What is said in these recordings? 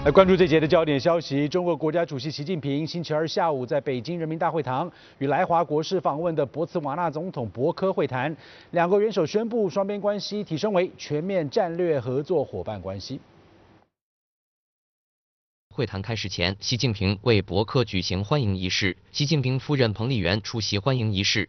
来关注这节的焦点消息，中国国家主席习近平星期二下午在北京人民大会堂与来华国事访问的博茨瓦纳总统博科会谈，两国元首宣布双边关系提升为全面战略合作伙伴关系。 会谈开始前，习近平为博科举行欢迎仪式，习近平夫人彭丽媛出席欢迎仪式。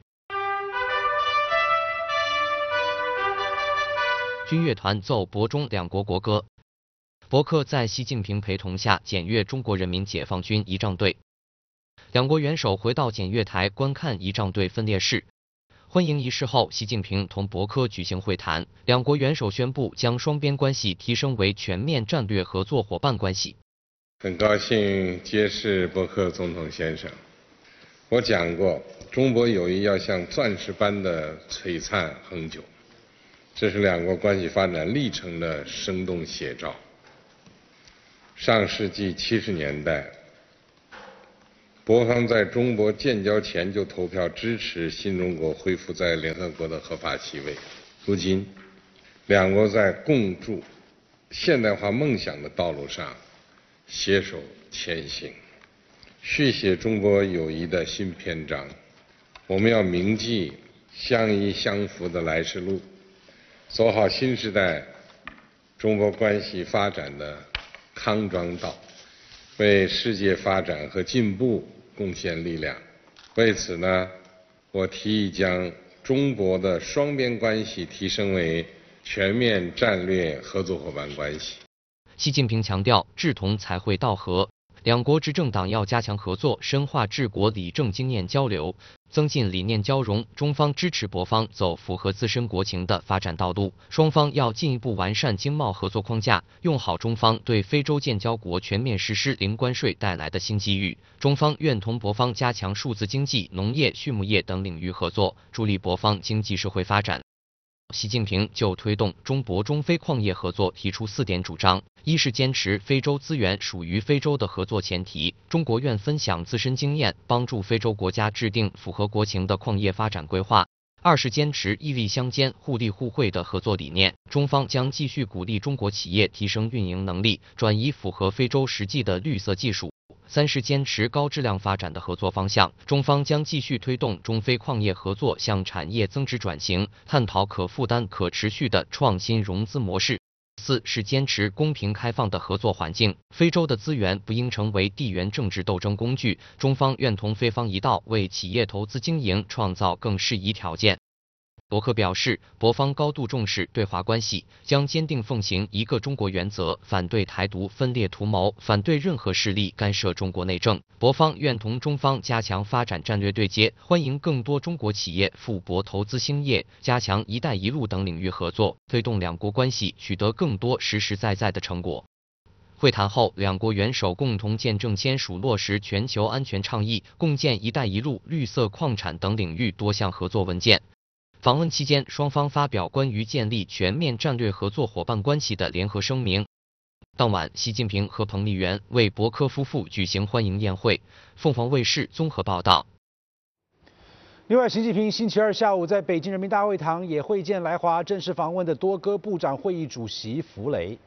军乐团奏博中两国国歌。博科在习近平陪同下检阅中国人民解放军仪仗队，两国元首回到检阅台观看仪仗队分列式。欢迎仪式后，习近平同博科举行会谈，两国元首宣布将双边关系提升为全面战略合作伙伴关系。 很高兴结识博科总统先生。我讲过，中博友谊要像钻石般的璀璨恒久，这是两国关系发展历程的生动写照。上世纪70年代，博方在中国建交前就投票支持新中国恢复在联合国的合法席位。如今，两国在共筑现代化梦想的道路上携手前行，续写中国友谊的新篇章。我们要铭记相依相扶的来时路，走好新时代中国关系发展的康庄道，为世界发展和进步贡献力量。为此呢，我提议将中国的双边关系提升为全面战略合作伙伴关系。 习近平强调，志同才会道合，两国执政党要加强合作，深化治国理政经验交流，增进理念交融。中方支持博方走符合自身国情的发展道路，双方要进一步完善经贸合作框架，用好中方对非洲建交国全面实施零关税带来的新机遇。中方愿同博方加强数字经济、农业、畜牧业等领域合作，助力博方经济社会发展。习近平就推动中博中非矿业合作提出4点主张：一是坚持非洲资源属于非洲的合作前提，中国愿分享自身经验，帮助非洲国家制定符合国情的矿业发展规划；二是坚持义利相兼、互利互惠的合作理念，中方将继续鼓励中国企业提升运营能力，转移符合非洲实际的绿色技术；三是坚持高质量发展的合作方向，中方将继续推动中非矿业合作向产业增值转型，探讨可负担、可持续的创新融资模式。四是坚持公平开放的合作环境，非洲的资源不应成为地缘政治斗争工具，中方愿同非方一道为企业投资经营创造更适宜条件。博科表示，博方高度重视对华关系，将坚定奉行一个中国原则，反对台独分裂图谋，反对任何势力干涉中国内政。博方愿同中方加强发展战略对接，欢迎更多中国企业赴博投资兴业，加强“一带一路”等领域合作，推动两国关系取得更多实实在在的成果。会谈后，两国元首共同见证签署落实全球安全倡议、共建“一带一路”、绿色矿产等领域多项合作文件。访问期间，双方发表关于建立全面战略合作伙伴关系的联合声明。当晚，习近平和彭丽媛为博科夫妇举行欢迎宴会。凤凰卫视综合报道。 另外，习近平星期二下午在北京人民大会堂也会见来华正式访问的多哥部长会议主席弗雷。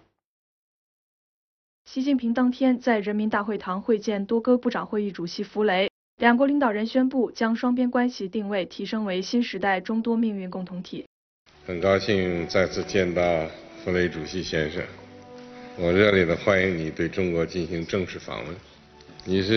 习近平当天在人民大会堂会见多哥部长会议主席弗雷。两国领导人宣布将双边关系定位提升为新时代中多命运共同体。 很高兴再次见到弗雷主席先生，我热烈地欢迎你对中国进行正式访问。你是